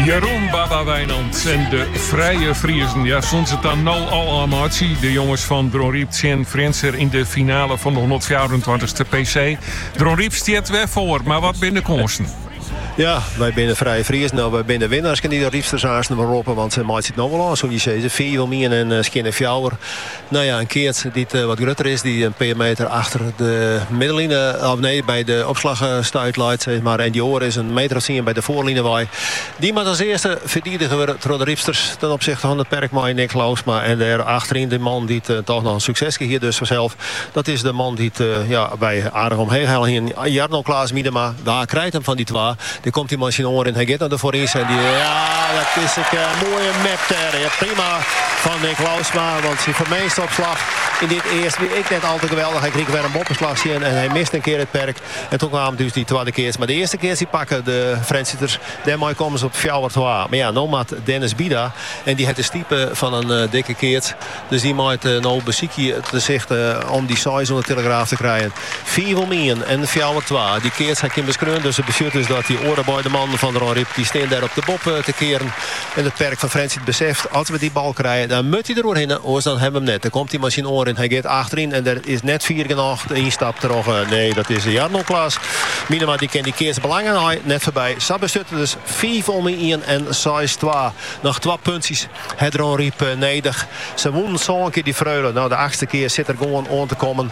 Jeroen Baba Wijnand en de Vrije Friesen. Ja, soms het dan nou al amatie. De jongens van Dronriep zijn Frenser in de finale van de 124e PC. Dronriep stiert weer voor, maar wat binnen konsten? Ja, wij binnen Vrije Friesen. Nou, wij binnen winnaars kunnen die Riepsters aanstaan maar roepen, want ze maakt het nou wel aan, zo je zegt. 4 wil meer en Skinner Fjouwer. Nou ja, een keert die wat groter is, die een paar meter achter de middenlijne, of nee, bij de opslagstuit leidt, zeg maar. En die oor is een meter of 10 bij de voorlijne waai. Die moet als eerste verdedigen we door de Riepsters ten opzichte van het Perkmaai Nick Lausma. En daar achterin de man die toch nog een succes hier dus vanzelf. Dat is de man die bij aardig omheen halen. Jarno Klaas Miedema, daar krijgt hem van die twee. Die komt die machine oor en hij gaat naar de voorin. En die, dat is een mooie map daar. Ja, prima van Nick Lausma, want zijn vermeeste opslag in dit eerste weer ik net al te geweldig. Hij kreeg weer een boppenslag zien en hij mist een keer het perk. En toen kwamen dus die tweede keer. Maar de eerste keer die pakken de Friensiters. Daarmee komen ze op Fjouwer 2. Maar ja, nou maakt Dennis Bida. En die heeft de stiepe van een dikke keert. Dus die maakt nou beziekje te zichten om die size onder de Telegraaf te krijgen. 4 Wilmien en Fjouwer 2. Die keert zijn Kim Beskreun. Dus het besluit is dat die oren bij de man van de Dronriep. Die staan daar op de bop te keren. En het perk van Friensit beseft. Als we die bal krijgen, dan moet hij er doorheen. Oors dan hebben we hem net. Dan komt die machine oor en hij gaat achterin. En er is net 4 genoeg. Eén stap terug. Nee, dat is Jarno Klaas. Minema die kent die keers belangrijk. Net voorbij. Sabbestutten dus 4 Wilmien en 6-2. Nog 2 puntjes. Het Dronriep nedig. Ze wonnen zo'n keer die Freulen. Nou, de 8e keer zit er gewoon aan te komen.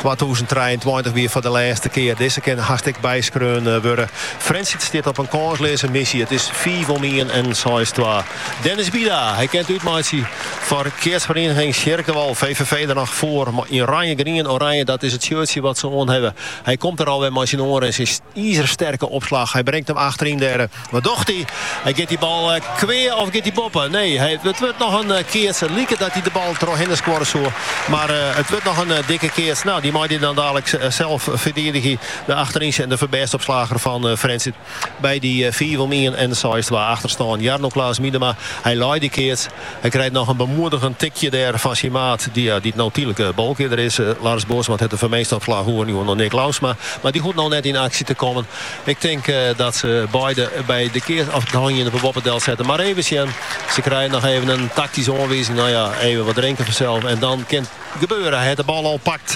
2023 weer voor de laatste keer. Deze keer hartstikke bijskreun worden. Friensit staat op een kansloze missie. Het is 4 Wilmien en 6-2. Dennis Bida, hij kent uitmaatje voor keersvereniging Sjerkewal. VVV er nog voor. Maar in oranje, dat is het shirtje wat ze aan hebben. Hij komt er alweer met zijn oren en zijn ijzersterke opslag. Hij brengt hem achterin daar. Wat docht hij? Hij gaat die bal kweer of gaat die boppen? Nee, het wordt nog een keertje. Lieke dat hij de bal terug in de square zo. Maar het wordt nog een dikke keertje. Nou, die mag hij dan dadelijk zelf verdedigen. De achterin en de verbestopslager van Friensit. Bij die 4 Wilmien en 6-2 achterstaan. Jarno Klaas Miedema. Hij leidt die keert. Hij krijgt nog een bemoedigend tikje daar van zijn maat. Die natuurlijk balkje er is. Lars Bosman heeft de vermeestopslag hoor nu nog Nick Lausma. Maar die hoeft nou net in actie te komen. Ik denk dat ze beide bij de keer of de hangje in de Boppendel zetten. Maar even zien. Ze krijgen nog even een tactische aanwijzing. Nou ja, even wat drinken vanzelf. En dan kan het gebeuren. Hij heeft de bal al pakt.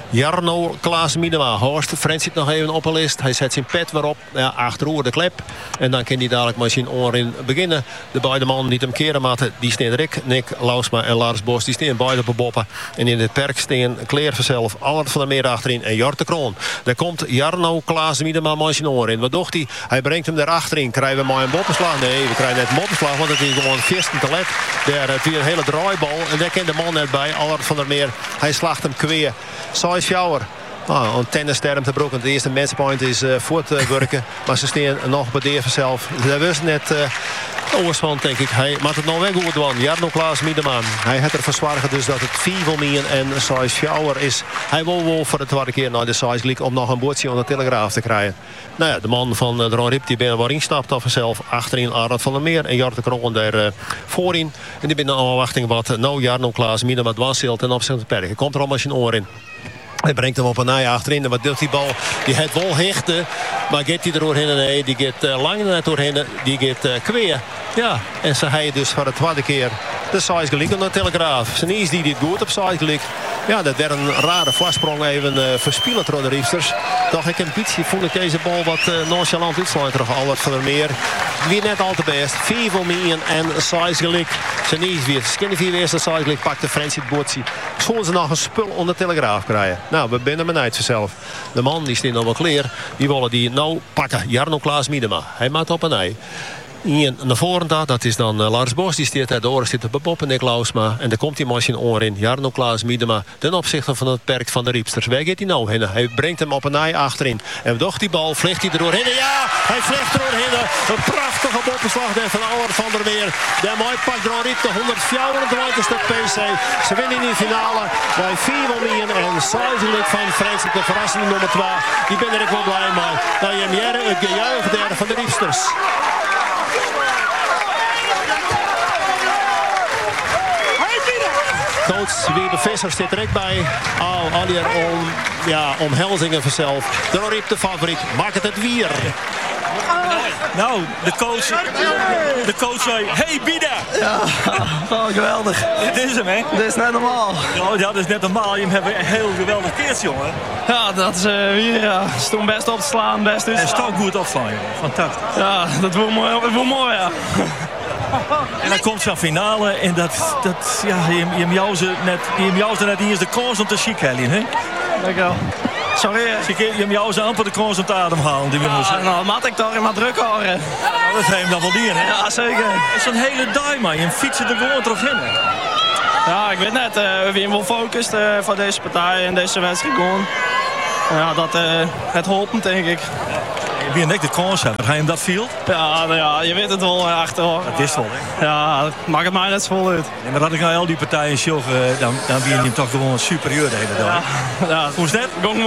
Jarno Klaas Miedema. Horst Friensit nog even op een list. Hij zet zijn pet weer op. Ja, achterover de klep. En dan kan hij dadelijk maar zijn oren beginnen. De beide mannen die hem keren maten, die staan Rick, Nick Lausma en Lars Bos. Die staan beide op de boppen. En in het perk staan Claire vanzelf. Allard van der Meer achterin. En Jort de Kroon. Daar komt Jarno Klaas Miedema maar zijn oren in. Wat doet hij? Hij brengt hem daar achterin. Krijgen we maar een boppenslag? Nee, we krijgen net een boppenslag. Want het is gewoon visten te let. Daar heeft weer een hele draaibal. En daar kent de man net bij. Allard van der Meer. Hij slacht hem kweer. Saai Fjouwer. Een tennissterm te broeken. De eerste matchpoint is voortwerken. Maar ze staan nog bij de vanzelf. Dat was net oorspand, denk ik. Hij maakt het nou weg goed doen. Jarno Klaas Miedema. Hij heeft ervoor zorgen dus dat het 4 Wilmien en 6-4 is. Hij wil wel voor de tweede keer naar de size league om nog een boordje aan de Telegraaf te krijgen. Nou ja, de man van de Dronriep die binnen waarin stapt af vanzelf. Achterin Arnold van der Meer en Jort de Kroon daar voorin. En die binnen afwachting wat nou Jarno Klaas Miedema dwarszilt ten opzichte van het perk. Komt er allemaal zijn oor in. Hij brengt hem op een naai achterin. En wat doet die bal? Die heeft wel hechten. Maar gaat hij er doorheen? Nee, die gaat lang net doorheen. Die gaat kweer. Ja, en ze hij dus voor de tweede keer de size gelijk aan de Telegraaf. Zijn is die dit goed op size gelijk. Ja, dat werd een rare voorsprong even verspielen door de Riepsters. Toch ik een beetje vond ik deze bal wat nonchalant uitslaan terug. Albert van der Meer. Weer net al te best. 4 Wilmien en size gelijk. Zijn is weer. Skinny 4 eerste size gelijk. Pakt de Friensit boordje. Zullen ze nog een spul onder de Telegraaf krijgen? Nou, we binnen benijd vanzelf. De man die staat nog wel clear. Die willen die nou pakken. Jarno Klaas Miedema. Hij maakt op een ei. Ian naar voren dat is dan Lars Bos. Die staat daar door, zit op Boppen Nick Lausma. En daar komt die machine oor in. Jarno Klaas Miedema. Ten opzichte van het perk van de Riepsters. Waar gaat hij nou heen? Hij brengt hem op een naai achterin. En doch die bal, vliegt hij er doorheen. Ja, hij vliegt er doorheen. Een prachtige boppenslag daar van Allard van der Meer. Daarmee pakt Dronriep de 124e PC. Ze winnen in de finale bij 4 Wilmien en Saizelijk van Friensit. De verrassing nummer 2. Die ben er ik wel blij mee. Nou, je hebt het gejuich daar van de Riepsters. Coach Wiebe Visser zit er ook bij. Alweer omhelzingen vanzelf. Dronriep de favoriet. Maakt het weer. Nou, de coach zei, hey Bida! Ja, oh, geweldig. Dit is hem, hè? Dit is net normaal. Ja, dat is net normaal. Je hebt een heel geweldig keertje, jongen. Ja, dat is hier, ja. Stond best op te slaan, best dus. En stok goed opslaan, jongen. Fantastisch. Ja, dat wordt mooi, ja. En dan komt zo'n finale en je hebt jou net niet eens de kans om te chic, Helien, hè? Dankjewel. Sorry. Je hebt jou ze amper de kans om te ademhalen. Die nou, mat ik toch in mijn druk horen. Dat heeft hem dan wel dieren, hè? Ja, zeker. Het is een hele dag, man. Je fietst er gewoon terug in, hè? Ja, ik weet net. We zijn wel gefocust voor deze partij en deze wedstrijd gewoon. Ja, dat het helpt, denk ik. Wie net de kans hebben, ga je hem dat viel? Ja, je weet het wel achter hoor. Dat is wel, hè? Ja, maakt het mij net zo vol uit. En maar had ik nou al die partijen sjoggen, dan ben je hem toch gewoon superieur de hele dag. Ja. Hoe is dat?